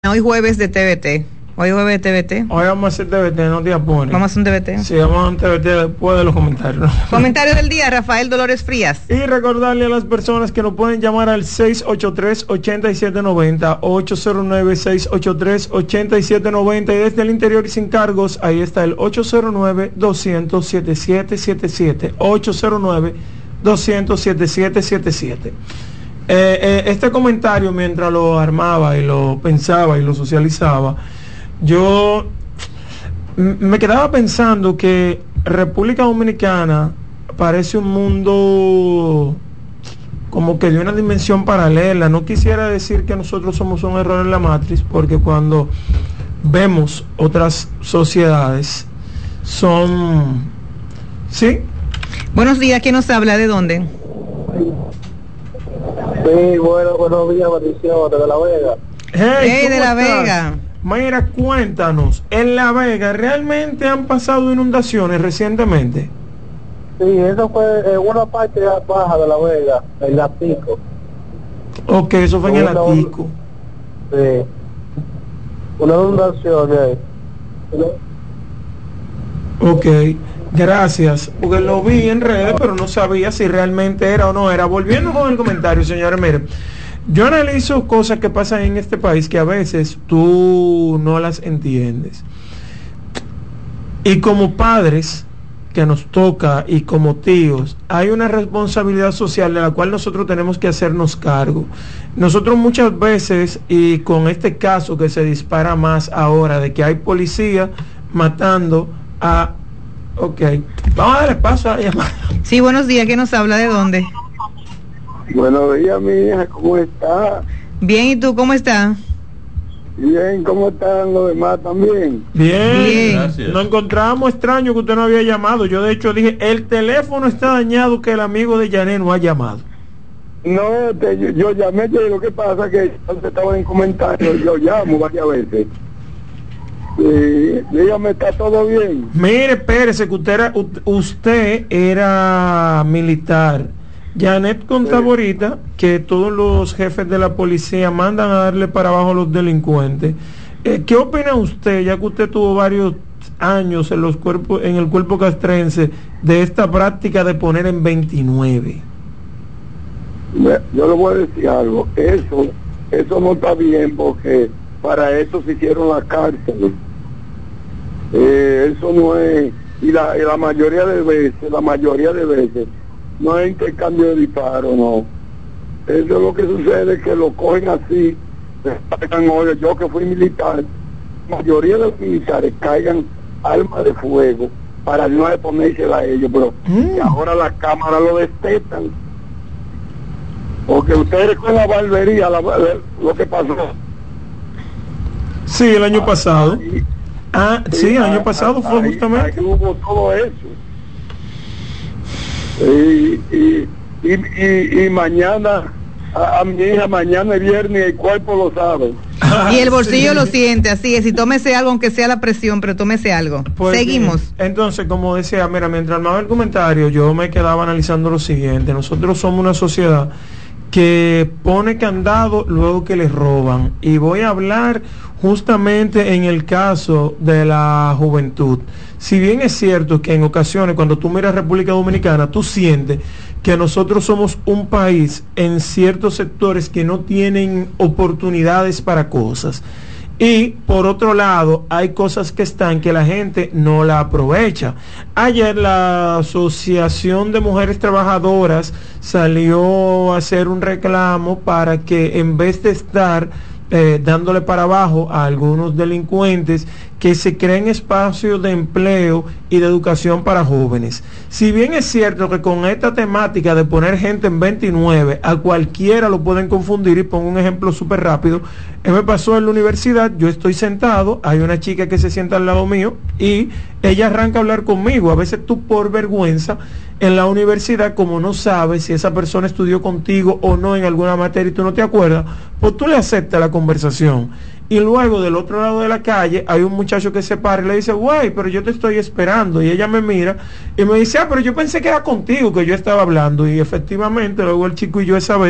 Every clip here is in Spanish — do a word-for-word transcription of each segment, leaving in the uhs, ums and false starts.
Hoy jueves de T V T. Hoy jueves de T V T. Hoy vamos a hacer T V T, no te apones. Vamos a hacer un T V T. Sí, vamos a hacer un T V T después de los comentarios. Comentario del día, Rafael Dolores Frías. Y recordarle a las personas que nos pueden llamar al seis ocho tres, ocho siete nueve cero, ocho cero nueve, seis ocho tres, ocho siete nueve cero, y desde el interior y sin cargos, ahí está el ocho cero nueve, dos cero cero, siete siete siete siete, ocho cero nueve, dos cero cero, siete siete siete siete. Eh, eh, este comentario, mientras lo armaba y lo pensaba y lo socializaba, yo m- me quedaba pensando que República Dominicana parece un mundo como que de una dimensión paralela. No quisiera decir que nosotros somos un error en la matriz, porque cuando vemos otras sociedades son... ¿Sí? Buenos días, ¿quién nos habla? ¿De dónde? Sí, bueno, buenos días, bendiciones, de La Vega. Hey, Hey, de ¿cómo La estás? Vega. Mayra, cuéntanos, ¿en La Vega realmente han pasado inundaciones recientemente? Sí, eso fue en una parte baja de La Vega, en La Pico. Ok, eso fue en el Una- Atico. Sí. Una inundación ahí. Ok, gracias, porque lo vi en redes, pero no sabía si realmente era o no era. Volviendo con el comentario, señores, miren, yo analizo cosas que pasan en este país que a veces tú no las entiendes. Y como padres que nos toca y como tíos, hay una responsabilidad social de la cual nosotros tenemos que hacernos cargo. Nosotros muchas veces, y con este caso que se dispara más ahora, de que hay policía matando a... Ok, vamos a darle paso a la llamada. Sí, buenos días, ¿quién nos habla? ¿De dónde? Buenos días, mi hija, ¿cómo está? Bien, ¿y tú cómo estás? Bien, ¿cómo están los demás también? Bien, Bien. Gracias. nos encontramos extraño que usted no había llamado. Yo de hecho dije, el teléfono está dañado, que el amigo de Janet no ha llamado. No, te, yo, yo llamé, yo, lo que pasa es que antes estaba en comentarios, yo llamo varias veces. Sí, dígame, ¿está todo bien? Mire, espérese, que usted era, u- usted era militar. Janet contaba ahorita que todos los jefes de la policía mandan a darle para abajo a los delincuentes. Eh, ¿Qué opina usted, ya que usted tuvo varios años en los cuerpos, en el cuerpo castrense, de esta práctica de poner en veintinueve? Me- Yo le voy a decir algo, eso, eso no está bien, porque para eso se hicieron las cárceles. Eh, eso no es, y la, y la mayoría de veces, la mayoría de veces, no es intercambio de disparos, no. Eso es lo que sucede, que lo cogen así, les cargan oye, yo que fui militar, la mayoría de los militares cargan armas de fuego para no exponérsela a ellos, pero Mm. y ahora las cámaras lo detectan. Porque ustedes recuerdan la barbería, la, lo que pasó. Sí, el año pasado. Ahí- Ah, sí, el año pasado fue ahí- justamente. ahí hubo todo eso. Y, y, y, y, y mañana, a, a mi hija, mañana es viernes, el cuerpo lo sabe. Y el bolsillo Sí. lo siente, así es. Y tómese algo, aunque sea la presión, pero tómese algo. Pues Seguimos. bien, entonces, como decía, mira, mientras armaba el comentario, yo me quedaba analizando lo siguiente. Nosotros somos una sociedad que pone candado luego que les roban. Y voy a hablar justamente en el caso de la juventud. Si bien es cierto que en ocasiones, cuando tú miras República Dominicana, tú sientes que nosotros somos un país en ciertos sectores que no tienen oportunidades para cosas. Y por otro lado, hay cosas que están que la gente no la aprovecha. Ayer la Asociación de Mujeres Trabajadoras salió a hacer un reclamo para que en vez de estar eh, dándole para abajo a algunos delincuentes, que se creen espacios de empleo y de educación para jóvenes. Si bien es cierto que con esta temática de poner gente en veintinueve, a cualquiera lo pueden confundir, y pongo un ejemplo súper rápido. Eh, me pasó en la universidad, yo estoy sentado, hay una chica que se sienta al lado mío y ella arranca a hablar conmigo. A veces tú, por vergüenza, en la universidad, como no sabes si esa persona estudió contigo o no en alguna materia y tú no te acuerdas, pues tú le aceptas la conversación. Y luego del otro lado de la calle hay un muchacho que se para y le dice, güey, pero yo te estoy esperando. Y ella me mira y me dice, ah, pero yo pensé que era contigo que yo estaba hablando. Y efectivamente luego el chico y yo esa vez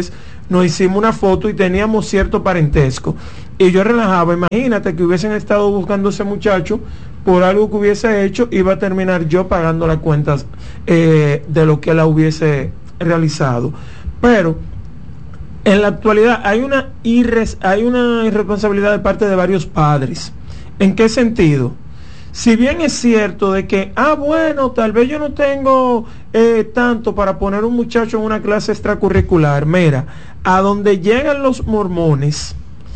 nos hicimos una foto y teníamos cierto parentesco. Y yo relajaba, imagínate que hubiesen estado buscando a ese muchacho por algo que hubiese hecho, iba a terminar yo pagando las cuentas eh, de lo que él hubiese realizado. Pero en la actualidad hay una, irres, hay una irresponsabilidad de parte de varios padres. ¿En qué sentido? Si bien es cierto de que, ah, bueno, tal vez yo no tengo eh, tanto para poner un muchacho en una clase extracurricular, mira, a donde llegan los mormones,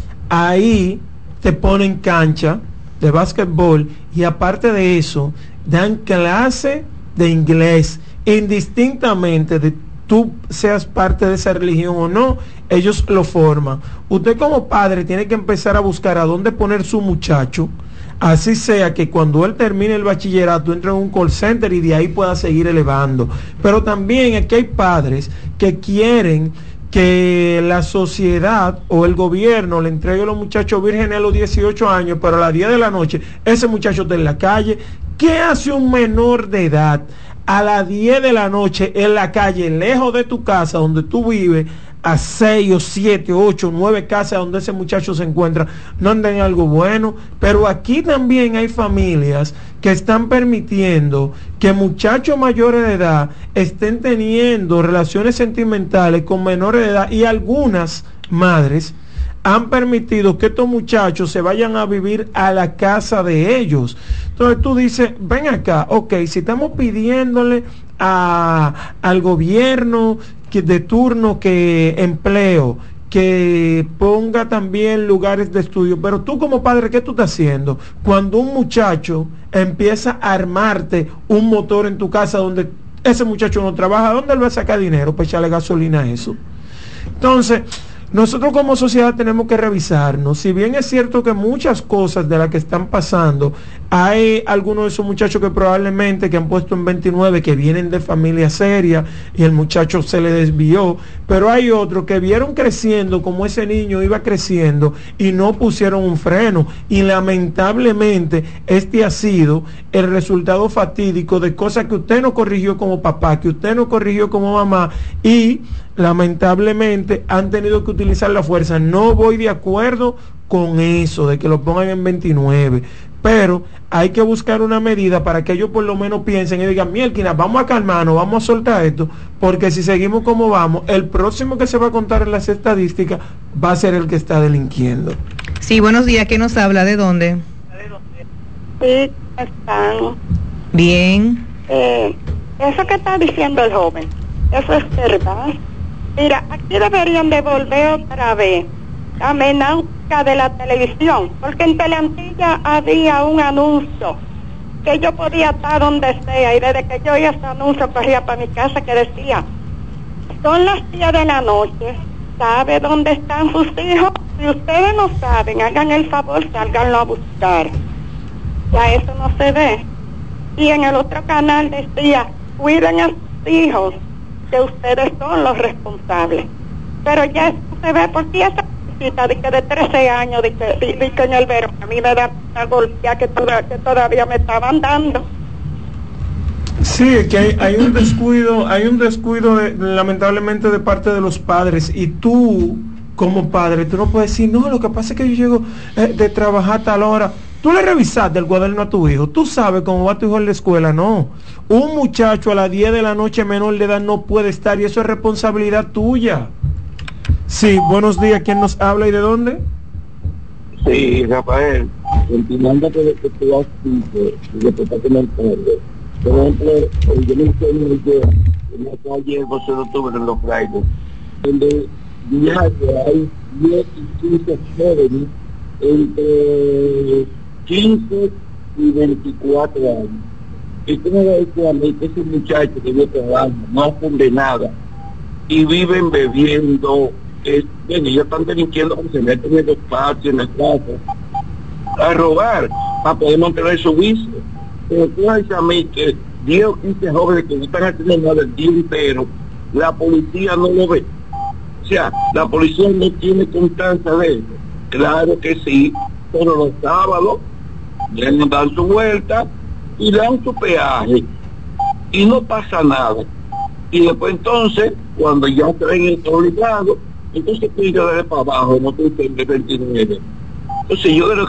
ahí te ponen cancha de básquetbol y aparte de eso, dan clase de inglés, indistintamente de tú seas parte de esa religión o no, ellos lo forman. Usted como padre tiene que empezar a buscar a dónde poner su muchacho, así sea que cuando él termine el bachillerato entre en un call center y de ahí pueda seguir elevando. Pero también aquí hay padres que quieren que la sociedad o el gobierno le entregue a los muchachos vírgenes a los dieciocho años, pero a las diez de la noche ese muchacho está en la calle. ¿Qué hace un menor de edad a las diez de la noche en la calle, lejos de tu casa donde tú vives, a seis o siete, ocho, nueve casas donde ese muchacho se encuentra? No anda en algo bueno. Pero aquí también hay familias que están permitiendo que muchachos mayores de edad estén teniendo relaciones sentimentales con menores de edad, y algunas madres han permitido que estos muchachos se vayan a vivir a la casa de ellos. Entonces tú dices, ven acá, ok, si estamos pidiéndole a, al gobierno que de turno que empleo, que ponga también lugares de estudio, pero tú como padre, ¿qué tú estás haciendo? Cuando un muchacho empieza a armarte un motor en tu casa donde ese muchacho no trabaja, ¿dónde él va a sacar dinero para echarle gasolina a eso? Entonces, nosotros como sociedad tenemos que revisarnos. Si bien es cierto que muchas cosas de las que están pasando, hay algunos de esos muchachos que probablemente que han puesto en veintinueve que vienen de familia seria y el muchacho se le desvió, pero hay otros que vieron creciendo como ese niño iba creciendo y no pusieron un freno, y lamentablemente este ha sido el resultado fatídico de cosas que usted no corrigió como papá, que usted no corrigió como mamá, y lamentablemente han tenido que utilizar la fuerza. No voy de acuerdo con eso de que lo pongan en veintinueve, pero hay que buscar una medida para que ellos por lo menos piensen y digan, mielquina, vamos a calmarnos, vamos a soltar esto, porque si seguimos como vamos, el próximo que se va a contar en las estadísticas va a ser el que está delinquiendo. Sí, buenos días, ¿quién nos habla? ¿De dónde? Sí, están. Bien. Eh, eso que está diciendo el joven, eso es verdad. Mira, aquí deberían de volver otra vez la amenaza de la televisión, porque en Teleantilla había un anuncio que yo podía estar donde sea, y desde que yo oí ese anuncio corría para mi casa que decía, son las diez de la noche, ¿sabe dónde están sus hijos? Si ustedes no saben, hagan el favor, sálganlo a buscar. Ya eso no se ve. Y en el otro canal decía, cuiden a sus hijos, que ustedes son los responsables. Pero ya eso se ve, porque esa cosita de que de trece años, de que, de, de que en el verano a mí me da una golpea que, toda, que todavía me estaban dando. Sí, que hay, hay un descuido, hay un descuido de, lamentablemente de parte de los padres, y tú como padre, tú no puedes decir, no, lo que pasa es que yo llego eh, de trabajar a tal hora. Tú le revisaste el cuaderno a tu hijo, tú sabes cómo va tu hijo en la escuela. No, un muchacho a las diez de la noche menor de edad no puede estar, y eso es responsabilidad tuya. Sí, buenos días, ¿quién nos habla y de dónde? Sí, Rafael, continuando con lo que tú has dicho, lo que está comentando. Por ejemplo, yo me enseño que en la calle José de Octubre, en Los Frailes, donde diario hay diez y quince jóvenes entre quince y veinticuatro años. Y tú me vas a decir a mí que ese muchacho que vive trabajando no hace nada y viven bebiendo, eh, bueno, ellos están delinquiendo porque se meten en los patios, en las casas, a robar para poder mantener su vicio. Pero tú me dices a mí que diez o quince jóvenes que no están haciendo nada el día entero, la policía no lo ve. O sea, la policía no tiene constancia de eso. Claro que sí, pero los sábados le dan su vuelta y le dan su peaje y no pasa nada. Y después entonces, cuando ya traen el obligado, entonces tú de para abajo, no tú de veintinueve. Entonces yo de lo